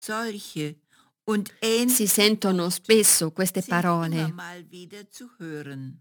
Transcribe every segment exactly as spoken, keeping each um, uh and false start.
Solche und Si ähnliche sentono Worte spesso queste sind immer parole. mal wieder zu hören.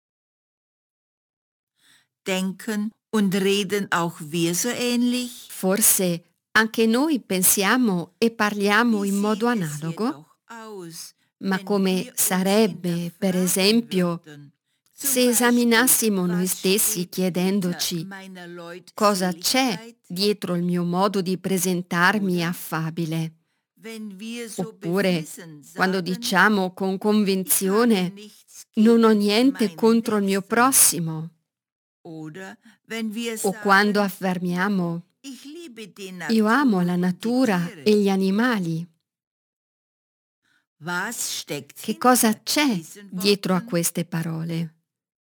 Denken und reden auch wir so ähnlich? Forse anche noi pensiamo e parliamo Wie in modo sieht es analogo? jedoch aus, Ma wenn come wir uns sarebbe, per hinterfragen esempio, würden? Zum se Beispiel, esaminassimo noi was stessi steht hinter chiedendoci meiner cosa c'è Leutseligkeit? dietro il mio modo di presentarmi Oder affabile? wenn wir so Oppure beflissen quando sagen, diciamo con ich habe convinzione nichts non ho gegen niente meinen contro il mio Nächsten. prossimo, Oder wenn wir o quando sagen, affermiamo ich liebe die io amo Natur la und die natura e Tiere. gli animali. Was steckt Che cosa hinter c'è diesen dietro a Worten? queste parole?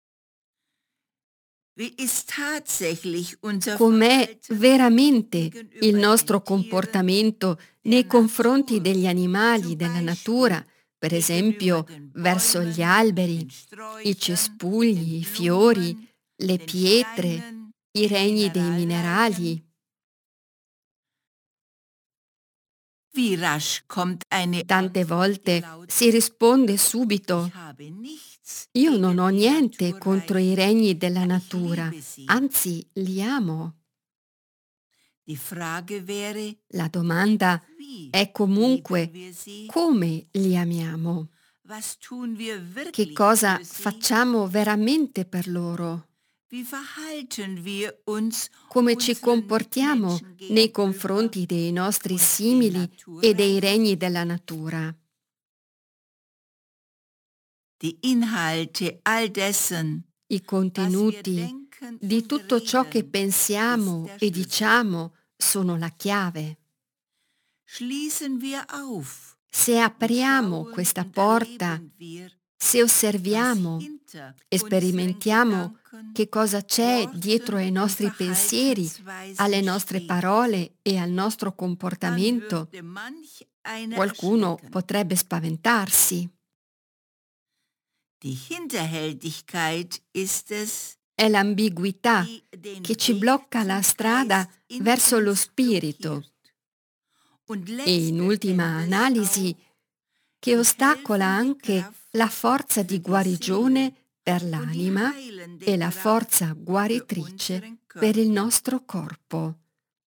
Wie ist tatsächlich unser Com'è Verhalten veramente il gegenüber nostro den Tieren comportamento der nei confronti Natur? degli animali, Zum della natura, Beispiel per gegenüber esempio den verso gli Bäumen, alberi, den i Sträuchern, cespugli, den i fiori, Blumen, le den pietre, Steinen, i den regni dei minerali? Mineralleichen? Wie rasch kommt eine Tante Antwort, die volte si lautet, risponde ich subito: habe nichts io non gegen ho die niente contro i Naturreiche, regni della ja, ich natura, liebe sie. anzi li amo. Die Frage wäre, La domanda wie è lieben comunque wir sie? come li amiamo? Was tun wir Che wirklich cosa für sie? facciamo veramente per loro? Wie verhalten wir uns Come ci unseren comportiamo Mitmenschen nei gegenüber confronti dei nostri und den simili e dei regni Naturreichen? della natura? Die Inhalte all dessen, I was wir contenuti denken di und tutto ciò che reden, ist pensiamo der e Schlüssel. diciamo sono la chiave. Schließen wir auf Se und apriamo schauen questa und porta, erleben wir, se was osserviamo hinter e unseren sperimentiamo Gedanken, che cosa c'è dietro Worten ai und nostri pensieri, alle Verhaltensweisen nostre steht, parole e al nostro dann comportamento, würde manch einer qualcuno erschrecken. potrebbe spaventarsi. Die Hinterhältigkeit ist es, È l'ambiguità die den che ci Weg blocca la zum strada Geist in verso lo uns spirito blockiert und e, in letzten ultima Endes analisi, auch che die ostacola helfende anche la Kraft forza für di die Seele guarigione per und die l'anima heilende e la Kraft forza für guaritrice unseren per il Körper. nostro corpo.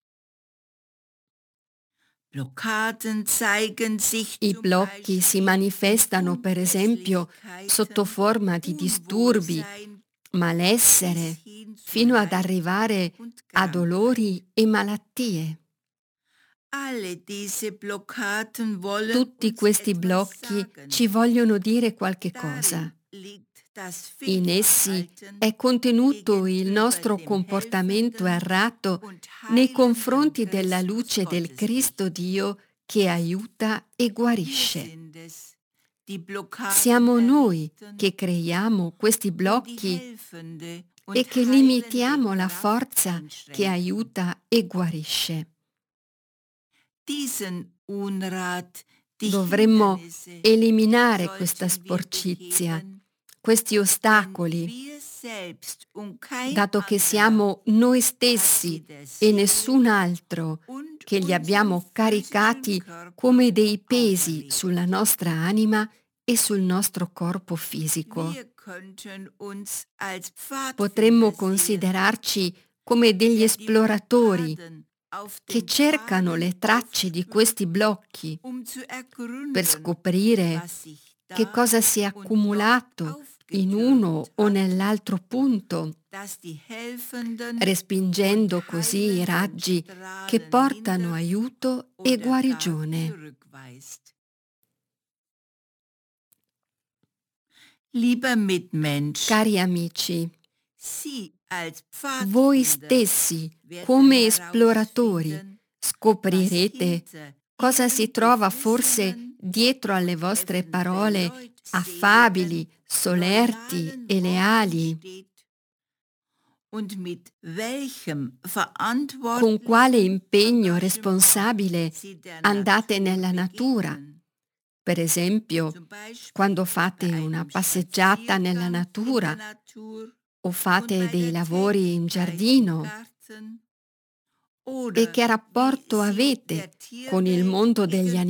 Blockaden zeigen sich I zum blocchi si Beispiel in manifestano, per esempio, sotto Unpässlichkeiten, forma di disturbi, Unwohlsein bis malessere, hin zu fino ad Leid arrivare und a Krankheit. dolori e malattie. Alle diese Blockaden wollen Tutti uns questi etwas blocchi sagen. ci vogliono dire qualche cosa. Darin liegt das In essi Fehlverhalten è contenuto il gegenüber nostro dem comportamento helfenden errato und nei heilenden confronti della Christus luce del Cristo Gotteslicht. Dio che aiuta e Wir guarisce. sind es, die Blockaden Siamo noi errichten che creiamo questi und die blocchi helfende e und che heilende limitiamo la Kraft forza che einschränken. aiuta e guarisce. Diesen Unrat, die Dovremmo Hindernisse eliminare questa sollten wir sporcizia, beheben, questi denn ostacoli, wir selbst und kein dato che anderer siamo noi hat stessi sie der e Seele nessun altro und che li unserem abbiamo physischen caricati Körper come dei pesi sulla auferlegt. nostra anima e sul nostro corpo fisico. Wir könnten uns als Pfadfinder Potremmo sehen, considerarci come degli der die esploratori Blockaden auf che den cercano Pfaden le tracce di questi aufspürt, blocchi um zu per ergründen, scoprire was sich che da cosa si è und dort accumulato in uno aufgetürmt o hat, nell'altro punto, dass die helfenden und respingendo così i heilenden raggi che Strahlen portano hindert aiuto e oder gar guarigione. zurückweist. Lieber Mitmensch, Cari amici, Sie als voi Pfadfinder stessi, werden come esploratori, herausfinden, was scoprirete hinter cosa si Ihren trova forse beflissenen dietro alle und vostre effen parole beleutseligen, affabili, solerti loyalen e Worten leali. steht und mit welchem Con quale verantwortlichen impegno Engagement responsabile Sie der andate Natur nella natura. begegnen, Per esempio, zum quando Beispiel bei fate una einem passeggiata nella Spaziergang in der natura Natur o und fate bei dei der lavori in Tätigkeit im giardino Garten E che rapporto avete con il mondo degli animali?